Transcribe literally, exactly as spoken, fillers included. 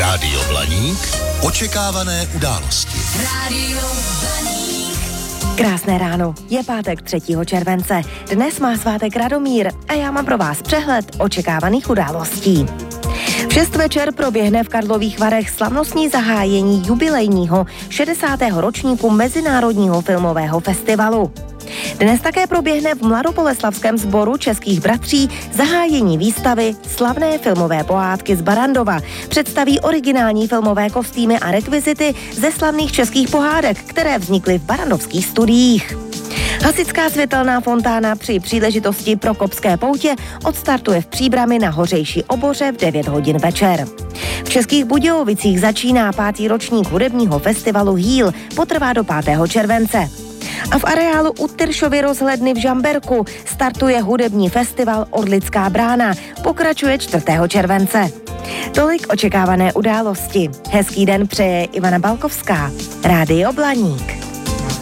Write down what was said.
Rádio Blaník. Očekávané události. Rádio Blaník. Krásné ráno, je pátek třetího července. Dnes má svátek Radomír a já mám pro vás přehled očekávaných událostí. V šest večer proběhne v Karlových Varech slavnostní zahájení jubilejního šedesátého ročníku Mezinárodního filmového festivalu. Dnes také proběhne v Mladoboleslavském sboru Českých bratří zahájení výstavy Slavné filmové pohádky z Barrandova. Představí originální filmové kostýmy a rekvizity ze slavných českých pohádek, které vznikly v barrandovských studiích. Hasičská světelná fontána při příležitosti Prokopské poutě odstartuje v Příbrami na Hořejší Oboře v devět hodin večer. V Českých Budějovicích začíná pátý ročník hudebního festivalu Hýl, potrvá do pátého července. A v areálu u Tyršovy rozhledny v Žamberku startuje hudební festival Orlická brána, pokračuje čtvrtého července. Tolik očekávané události. Hezký den přeje Ivana Balkovská. Rádio Blaník.